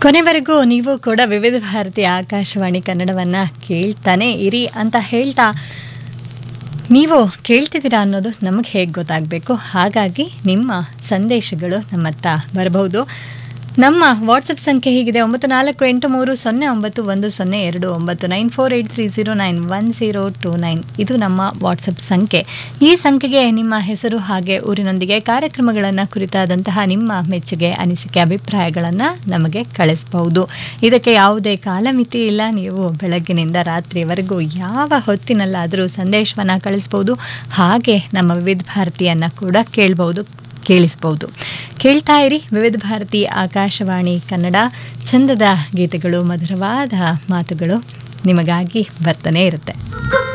ಕೊನೆವರೆಗೂ ನೀವು ಕೂಡ ವಿವಿಧ ಭಾರತಿ ಆಕಾಶವಾಣಿ ಕನ್ನಡವನ್ನು ಕೇಳ್ತಾನೆ ಇರಿ ಅಂತ ಹೇಳ್ತಾ, ನೀವು ಕೇಳ್ತಿದ್ದೀರಾ ಅನ್ನೋದು ನಮಗೆ ಹೇಗೆ ಗೊತ್ತಾಗಬೇಕು? ಹಾಗಾಗಿ ನಿಮ್ಮ ಸಂದೇಶಗಳು ನಮ್ಮತ್ತ ಬರಬಹುದು. ನಮ್ಮ ವಾಟ್ಸಪ್ ಸಂಖ್ಯೆ ಹೀಗಿದೆ: 9483099102 9483091029. ಇದು ನಮ್ಮ ವಾಟ್ಸಪ್ ಸಂಖ್ಯೆ. ಈ ಸಂಖ್ಯೆಗೆ ನಿಮ್ಮ ಹೆಸರು ಹಾಗೆ ಊರಿನೊಂದಿಗೆ ಕಾರ್ಯಕ್ರಮಗಳನ್ನು ಕುರಿತಾದಂತಹ ನಿಮ್ಮ ಮೆಚ್ಚುಗೆ, ಅನಿಸಿಕೆ, ಅಭಿಪ್ರಾಯಗಳನ್ನು ನಮಗೆ ಕಳಿಸಬಹುದು. ಇದಕ್ಕೆ ಯಾವುದೇ ಕಾಲಮಿತಿ ಇಲ್ಲ. ನೀವು ಬೆಳಗ್ಗಿನಿಂದ ರಾತ್ರಿಯವರೆಗೂ ಯಾವ ಹೊತ್ತಿನಲ್ಲಾದರೂ ಸಂದೇಶವನ್ನು ಕಳಿಸ್ಬೋದು. ಹಾಗೆ ನಮ್ಮ ವಿವಿಧ ಭಾರತಿಯನ್ನು ಕೂಡ ಕೇಳಿಸ್ಬೋದು. ಕೇಳ್ತಾ ಇರಿ ವಿವಿಧ ಭಾರತಿ ಆಕಾಶವಾಣಿ ಕನ್ನಡ. ಚಂದದ ಗೀತೆಗಳು, ಮಧುರವಾದ ಮಾತುಗಳು ನಿಮಗಾಗಿ ಬರ್ತಾನೆ ಇರುತ್ತೆ.